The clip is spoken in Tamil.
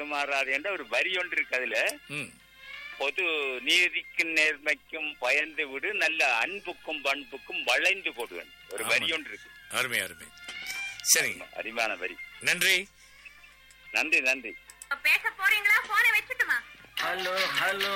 தடுமாறாது என்ற ஒரு வரி ஒன்று இருக்கு. அதுல ம். பொது நீதிக்கும் நேர்மைக்கும் பயந்து விடு, நல்ல அன்புக்கும் பண்புக்கும் வளைந்து கொடுவேன் ஒரு வரி ஒன்று இருக்கு. அருமை அருமை. சரிங்க, அருமையான வரி. நன்றி நன்றி நன்றி. பேச போறீங்களா? போனை வச்சுட்டுமா? Hello hello